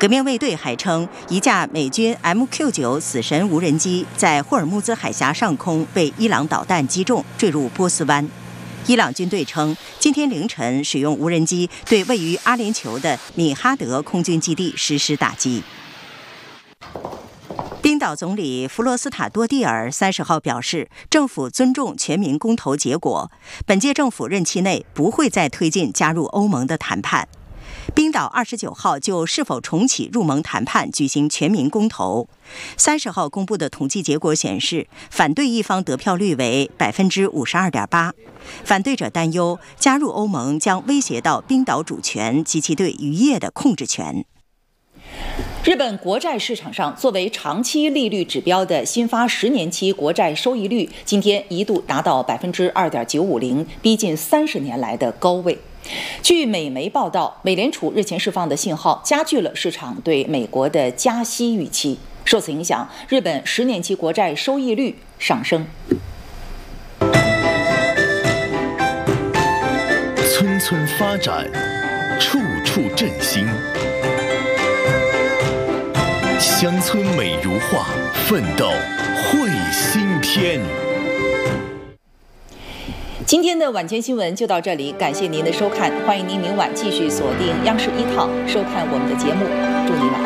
革命卫队还称，一架美军 MQ-9死神无人机在霍尔木兹海峡上空被伊朗导弹击中，坠入波斯湾。伊朗军队称，今天凌晨使用无人机对位于阿联酋的米哈德空军基地实施打击。冰岛总理弗罗斯塔多蒂尔30号表示，政府尊重全民公投结果，本届政府任期内不会再推进加入欧盟的谈判。冰岛29号就是否重启入盟谈判举行全民公投。30号公布的统计结果显示，反对一方得票率为 52.8%。反对者担忧，加入欧盟将威胁到冰岛主权及其对渔业的控制权。 日本国债市场上，作为长期利率指标的新发10年期国债收益率，今天一度达到 2.950%， 逼近30年来的高位。据美媒报道，美联储日前释放的信号加剧了市场对美国的加息预期，受此影响，日本10年期国债收益率上升。 村村发展，处处振兴。乡村美如画，奋斗绘新天。 今天的晚间新闻就到这里，感谢您的收看，欢迎您明晚继续锁定央视1套收看我们的节目，祝您晚安。